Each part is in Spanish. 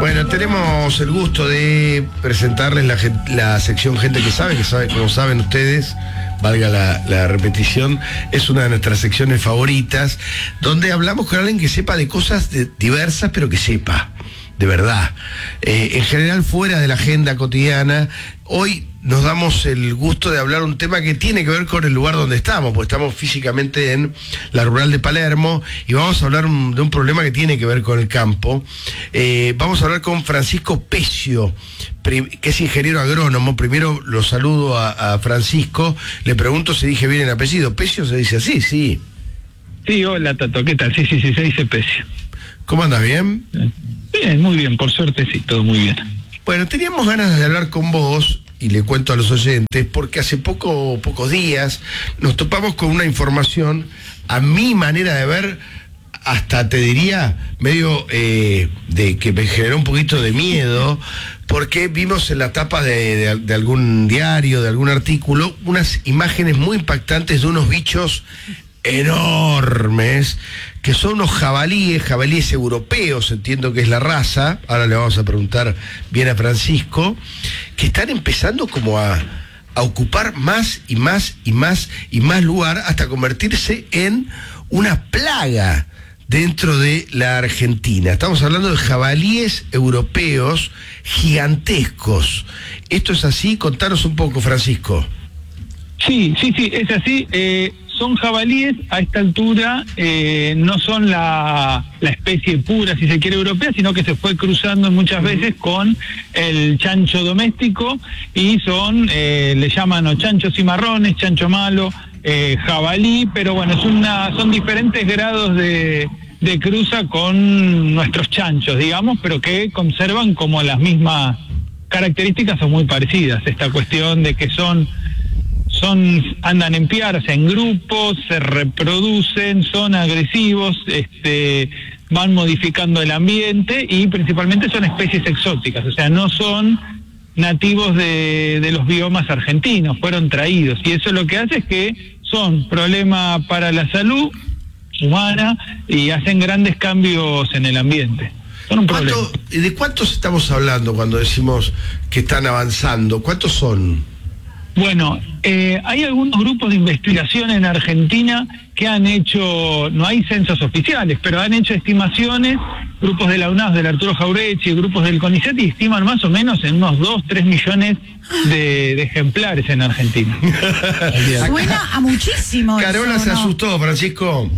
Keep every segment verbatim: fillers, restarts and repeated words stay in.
Bueno, tenemos el gusto de presentarles la, la sección Gente que Sabe, que sabe, como saben ustedes, valga la, la repetición, es una de nuestras secciones favoritas, donde hablamos con alguien que sepa de cosas de, diversas, pero que sepa, de verdad. Eh, en general, fuera de la agenda cotidiana, hoy nos damos el gusto de hablar un tema que tiene que ver con el lugar donde estamos, porque estamos físicamente en la rural de Palermo y vamos a hablar un, de un problema que tiene que ver con el campo. Eh, vamos a hablar con Francisco Pecio, que es ingeniero agrónomo. Primero lo saludo a, a Francisco, le pregunto si dije bien el apellido. ¿Pecio se dice así? Sí. Sí, hola Tato, ¿qué tal? Sí, sí, sí, se dice Pecio. ¿Cómo andas? ¿Bien? Bien, muy bien, por suerte sí, todo muy bien. Bueno, teníamos ganas de hablar con vos, y le cuento a los oyentes, porque hace poco, pocos días nos topamos con una información, a mi manera de ver, hasta te diría, medio eh, de que me generó un poquito de miedo, porque vimos en la tapa de, de, de algún diario, de algún artículo, unas imágenes muy impactantes de unos bichos enormes, que son unos jabalíes, jabalíes europeos, entiendo que es la raza, ahora le vamos a preguntar bien a Francisco, que están empezando como a, a ocupar más y más y más y más lugar hasta convertirse en una plaga dentro de la Argentina. Estamos hablando de jabalíes europeos gigantescos. ¿Esto es así? Contanos un poco, Francisco. Sí, sí, sí, es así. Eh, son jabalíes, a esta altura eh, no son la, la especie pura, si se quiere, europea, sino que se fue cruzando muchas veces con el chancho doméstico y son, eh, le llaman o chanchos cimarrones, chancho malo, eh, jabalí, pero bueno, es una, son diferentes grados de, de cruza con nuestros chanchos, digamos, pero que conservan como las mismas características, son muy parecidas. Esta cuestión de que son... Son, andan en piar, o sea, en grupos, se reproducen, son agresivos, este, van modificando el ambiente y principalmente son especies exóticas, o sea, no son nativos de, de los biomas argentinos, fueron traídos, y eso lo que hace es que son problema para la salud humana y hacen grandes cambios en el ambiente. Son un problema. ¿De cuántos estamos hablando cuando decimos que están avanzando? ¿Cuántos son? Bueno, eh, hay algunos grupos de investigación en Argentina que han hecho, no hay censos oficiales, pero han hecho estimaciones, grupos de la UNAS, del Arturo Jauretche, grupos del CONICET, y estiman más o menos en unos dos, tres millones de, de ejemplares en Argentina. Suena a muchísimo. Carola eso, se ¿no? asustó, Francisco.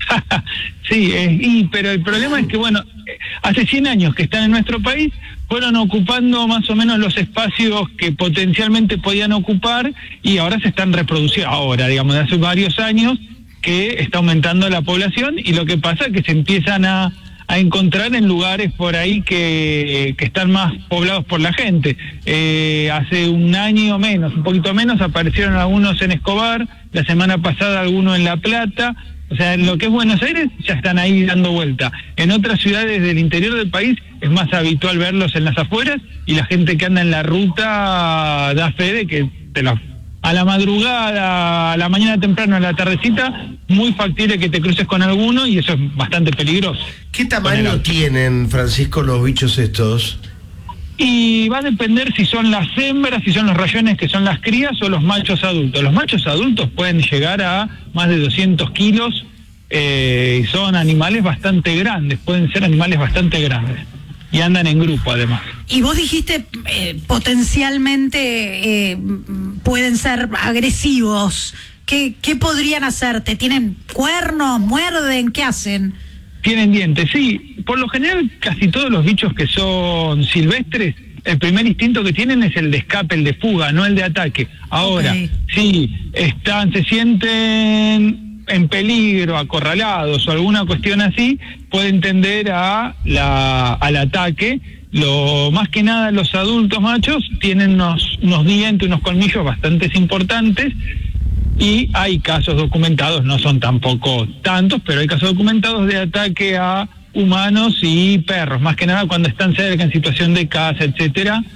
Sí, eh, y, pero el problema es que, bueno, hace cien años que están en nuestro país, fueron ocupando más o menos los espacios que potencialmente podían ocupar y ahora se están reproduciendo, ahora, digamos, de hace varios años que está aumentando la población y lo que pasa es que se empiezan a, a encontrar en lugares por ahí que, que están más poblados por la gente. Eh, hace un año menos, un poquito menos, aparecieron algunos en Escobar, la semana pasada algunos en La Plata. O sea, en lo que es Buenos Aires ya están ahí dando vuelta. En otras ciudades del interior del país es más habitual verlos en las afueras y la gente que anda en la ruta da fe de que te lo, a la madrugada, a la mañana temprano, a la tardecita, muy factible que te cruces con alguno y eso es bastante peligroso. ¿Qué tamaño tienen, Francisco, los bichos estos? Y va a depender si son las hembras, si son los rayones que son las crías o los machos adultos. Los machos adultos pueden llegar a más de doscientos kilos eh, y son animales bastante grandes, pueden ser animales bastante grandes. Y andan en grupo además. Y vos dijiste eh, potencialmente eh, pueden ser agresivos. ¿Qué, ¿Qué podrían hacerte? ¿Tienen cuernos? ¿Muerden? ¿Qué hacen? Tienen dientes, sí. Por lo general, casi todos los bichos que son silvestres, el primer instinto que tienen es el de escape, el de fuga, no el de ataque. Ahora, okay. Si están, se sienten en peligro, acorralados o alguna cuestión así, pueden tender a la, al ataque. Lo más que nada los adultos machos tienen unos, unos dientes, unos colmillos bastante importantes. Y hay casos documentados, no son tampoco tantos, pero hay casos documentados de ataque a humanos y perros, más que nada cuando están cerca en situación de caza, etcétera,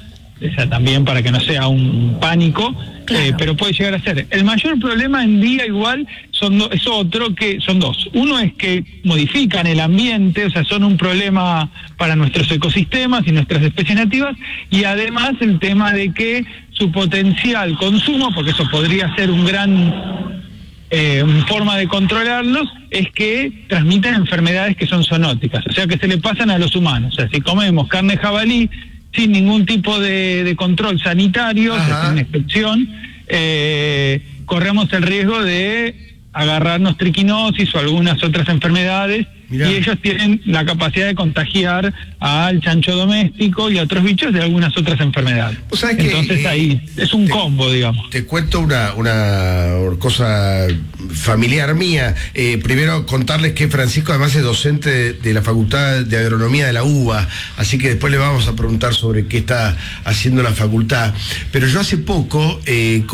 o sea, también para que no sea un pánico, claro. eh, pero puede llegar a ser. El mayor problema en día igual son do, es otro que son dos. Uno es que modifican el ambiente, o sea, son un problema para nuestros ecosistemas y nuestras especies nativas, y además el tema de que su potencial consumo, porque eso podría ser un gran eh, forma de controlarlos, es que transmiten enfermedades que son zoonóticas, o sea, que se le pasan a los humanos. O sea, si comemos carne de jabalí sin ningún tipo de, de control sanitario, sin inspección, eh, corremos el riesgo de agarrarnos triquinosis o algunas otras enfermedades. Mirá. Y ellos tienen la capacidad de contagiar al chancho doméstico y a otros bichos de algunas otras enfermedades. Entonces que, ahí eh, es un te, combo, digamos. Te cuento una, una cosa familiar mía. Eh, primero contarles que Francisco además es docente de, de la Facultad de Agronomía de la UBA, así que después le vamos a preguntar sobre qué está haciendo la facultad. Pero yo hace poco... Eh,